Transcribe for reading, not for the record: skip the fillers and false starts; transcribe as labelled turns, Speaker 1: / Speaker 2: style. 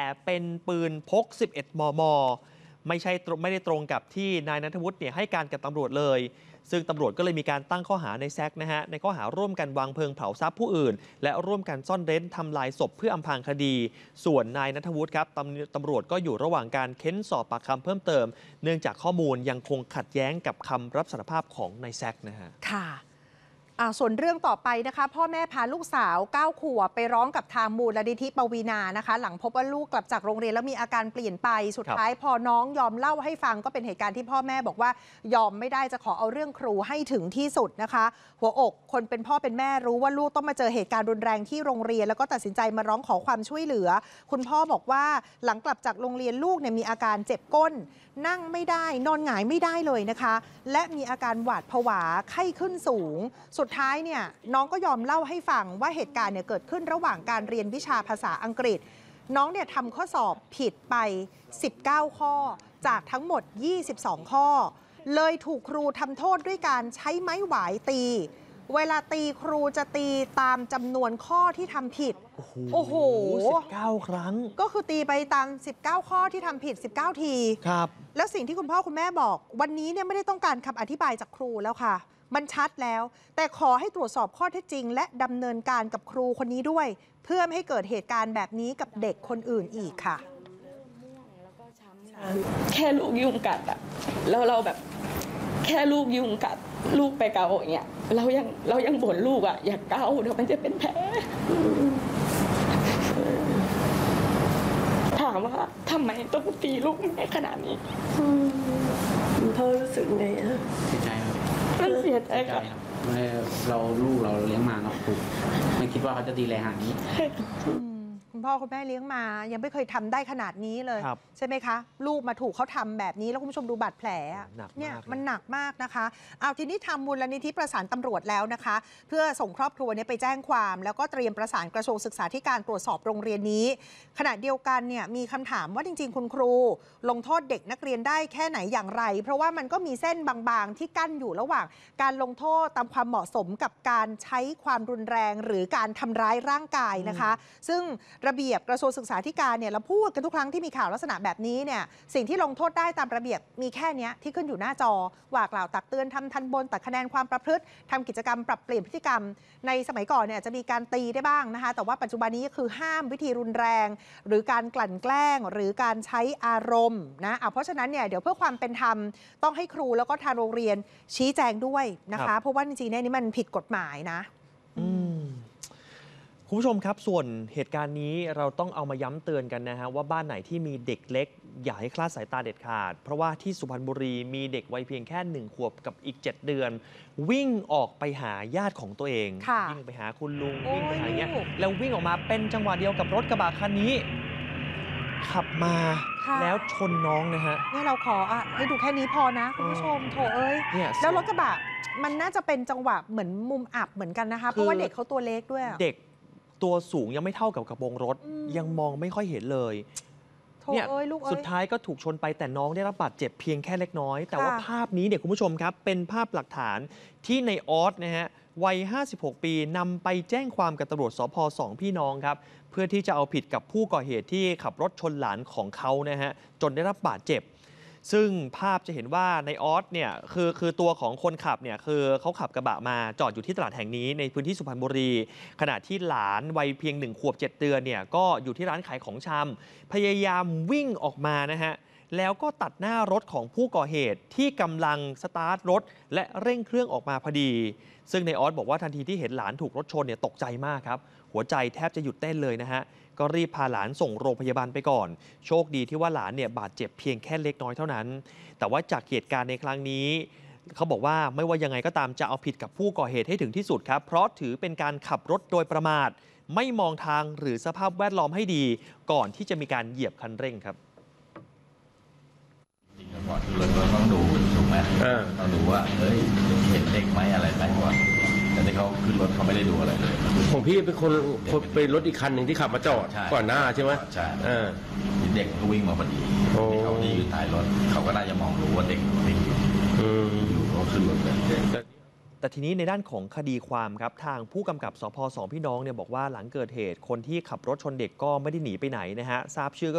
Speaker 1: เป็นปืนพก 11 มม. ไม่ได้ตรงกับที่นายณัฐวุฒิเนี่ยให้การกับตำรวจเลยซึ่งตำรวจก็เลยมีการตั้งข้อหาในแซคนะฮะในข้อหาร่วมกันวางเพลิงเผาทรัพย์ผู้อื่นและร่วมกันซ่อนเร้นทำลายศพเพื่ออำพรางคดีส่วนนายณัฐวุฒิครับตำรวจก็อยู่ระหว่างการเค้นสอบปากคำเพิ่มเติมเนื่องจากข้อมูลยังคงขัดแย้งกับคำรับสารภาพของนายแซคนะฮะ
Speaker 2: ค่ะส่วนเรื่องต่อไปนะคะพ่อแม่พาลูกสาว9 ขวบไปร้องกับทางมูลนิธิปวีณานะคะหลังพบว่าลูกกลับจากโรงเรียนแล้วมีอาการเปลี่ยนไปสุดท้ายพอน้องยอมเล่าให้ฟังก็เป็นเหตุการณ์ที่พ่อแม่บอกว่ายอมไม่ได้จะขอเอาเรื่องครูให้ถึงที่สุดนะคะหัวอกคนเป็นพ่อเป็นแม่รู้ว่าลูกต้องมาเจอเหตุการณ์รุนแรงที่โรงเรียนแล้วก็ตัดสินใจมาร้องขอความช่วยเหลือคุณพ่อบอกว่าหลังกลับจากโรงเรียนลูกเนี่ยมีอาการเจ็บก้นนั่งไม่ได้นอนหงายไม่ได้เลยนะคะและมีอาการหวาดผวาไข้ขึ้นสูงสุดท้ายเนี่ยน้องก็ยอมเล่าให้ฟังว่าเหตุการณ์เนี่ยเกิดขึ้นระหว่างการเรียนวิชาภาษาอังกฤษน้องเนี่ยทำข้อสอบผิดไป19 ข้อจากทั้งหมด22 ข้อเลยถูกครูทำโทษด้วยการใช้ไม้หวายตีเวลาตีครูจะตีตามจำนวนข้อที่ทำผิดโอ้โห
Speaker 1: 19 ครั้ง
Speaker 2: ก็คือตีไปตาม19 ข้อที่ทำผิด19 ที
Speaker 1: ครับ
Speaker 2: แล้วสิ่งที่คุณพ่อคุณแม่บอกวันนี้เนี่ยไม่ได้ต้องการคำอธิบายจากครูแล้วค่ะมันชัดแล้วแต่ขอให้ตรวจสอบข้อเท็จจริงและดำเนินการกับครูคนนี้ด้วยเพื่อไม่ให้เกิดเหตุการณ์แบบนี้กับเด็กคนอื่นอีกค่ะ
Speaker 3: แค่ลูกยุงกัดอะแล้วเราแบบแค่ลูกยุงกัดลูกไปเกาอย่างเงี้ยเรายังบ่นลูกอะอย่าเกาเดี๋ยวมันจะเป็นแผลถามว่าทำไมต้องตีลูกแม่ขนาดนี้
Speaker 4: พ่อรู้สึกไงอะ
Speaker 5: เสียใจครับ
Speaker 3: มันเสียใจครับ
Speaker 5: ลูกเราเลี้ยงมาเนาะไม่คิดว่าเขาจะดีแรงขนาดนี้
Speaker 2: คุณพ่อคุณแม่เลี้ยงมายังไม่เคยทำได้ขนาดนี้เลยใช่ไหมคะลูกมาถูกเขาทำแบบนี้แล้วคุณผู้ชมดูบาดแผลเนี่ยมันหนักมากนะคะเอาทีนี้ทำมูลนิธิประสานตำรวจแล้วนะคะเพื่อส่งครอบครัวนี้ไปแจ้งความแล้วก็เตรียมประสานกระทรวงศึกษาธิการตรวจสอบโรงเรียนนี้ขณะเดียวกันเนี่ยมีคำถามว่าจริงๆคุณครูลงโทษเด็กนักเรียนได้แค่ไหนอย่างไรเพราะว่ามันก็มีเส้นบางๆที่กั้นอยู่ระหว่างการลงโทษตามความเหมาะสมกับการใช้ความรุนแรงหรือการทำร้ายร่างกายนะคะซึ่งระเบียบกระทรวงศึกษาธิการเนี่ยเราพูดกันทุกครั้งที่มีข่าวลักษณะแบบนี้เนี่ยสิ่งที่ลงโทษได้ตามระเบียบมีแค่นี้ที่ขึ้นอยู่หน้าจอว่ากล่าวตักเตือนทำทันบนตัดคะแนนความประพฤติทำกิจกรรมปรับเปลี่ยนพฤติกรรมในสมัยก่อนเนี่ยจะมีการตีได้บ้างนะคะแต่ว่าปัจจุบันนี้คือห้ามวิธีรุนแรงหรือการกลั่นแกล้งหรือการใช้อารมณ์นะเพราะฉะนั้นเนี่ยเดี๋ยวเพื่อความเป็นธรรมต้องให้ครูแล้วก็ทางโรงเรียนชี้แจงด้วยนะคะเพราะว่าจริงๆเนี่ยนี่มันผิดกฎหมายนะ
Speaker 1: คุณผู้ชมครับส่วนเหตุการณ์นี้เราต้องเอามาย้ำเตือนกันนะฮะว่าบ้านไหนที่มีเด็กเล็กอย่าให้คลาดสายตาเด็ดขาดเพราะว่าที่สุพรรณบุรีมีเด็กวัยเพียงแค่1 ขวบกับอีก7 เดือนวิ่งออกไปหาญาติของตัวเองวิ่งไปหาคุณลุงวิ่งไปหาอย่างเงี้ยแล้ววิ่งออกมาเป็นจังหวะเดียวกับรถกระบะคันนี้ขับมาแล้วชนน้องนะฮะ
Speaker 2: เนี่ยเราขอให้ดูแค่นี้พอนะคุณผู้ชมโถเอ้ยแล้วรถกระบะมันน่าจะเป็นจังหวะเหมือนมุมอับเหมือนกันนะคะเพราะว่าเด็กเขาตัวเล็กด้วยเด็ก
Speaker 1: ตัวสูงยังไม่เท่ากับกระโปรงรถยังมองไม่ค่อยเห็นเลยเนี่ยสุดท้ายก็ถูกชนไปแต่น้องได้รับบาดเจ็บเพียงแค่เล็กน้อยแต่ว่าภาพนี้เนี่ยคุณผู้ชมครับเป็นภาพหลักฐานที่ในออสนะฮะวัย56 ปีนำไปแจ้งความกับตำรวจสภ2 พี่น้องครับเพื่อที่จะเอาผิดกับผู้ก่อเหตุที่ขับรถชนหลานของเขานะฮะจนได้รับบาดเจ็บซึ่งภาพจะเห็นว่าในออสเนี่ยคือตัวของคนขับเนี่ยคือเขาขับกระบะมาจอดอยู่ที่ตลาดแห่งนี้ในพื้นที่สุพรรณบุรีขณะที่หลานวัยเพียง1 ขวบ 7 เดือนเนี่ยก็อยู่ที่ร้านขายของชำพยายามวิ่งออกมานะฮะแล้วก็ตัดหน้ารถของผู้ก่อเหตุที่กำลังสตาร์ทรถและเร่งเครื่องออกมาพอดีซึ่งในออสบอกว่าทันทีที่เห็นหลานถูกรถชนเนี่ยตกใจมากครับหัวใจแทบจะหยุดเต้นเลยนะฮะก็รีบพาหลานส่งโรงพยาบาลไปก่อนโชคดีที่ว่าหลานเนี่ยบาดเจ็บเพียงแค่เล็กน้อยเท่านั้นแต่ว่าจากเหตุการณ์ในครั้งนี้เขาบอกว่าไม่ว่ายังไงก็ตามจะเอาผิดกับผู้ก่อเหตุให้ถึงที่สุดครับเพราะถือเป็นการขับรถโดยประมาทไม่มองทางหรือสภาพแวดล้อมให้ดีก่อนที่จะมีการเหยียบคันเร่งครับ
Speaker 6: จริงๆก่อนขึ้นรถก็ต้องดูถูกไหมต้องดูว่าเฮ้ยเห็นเด็กไหมอะไรไหมก่อนแต่ที่เขาขึ้นรถเขาไม่ได้ดูอะไรเลย
Speaker 7: ของพี่เป็นคนไปรถอีกคันหนึ่งที่ขับมาจอดก่อนหน้าใช่ไหม
Speaker 6: ใช่เด็กก็วิ่งมาพอดีเขาที่อยู่ท้ายรถเขาก็น่าจะมองรู้ว่าเด็กวิ่งอยู่ก็ขึ้นรถเลย
Speaker 1: แต่ทีนี้ในด้านของคดีความครับทางผู้กำกับสภ2 พี่น้องเนี่ยบอกว่าหลังเกิดเหตุคนที่ขับรถชนเด็กก็ไม่ได้หนีไปไหนนะฮะทราบชื่อ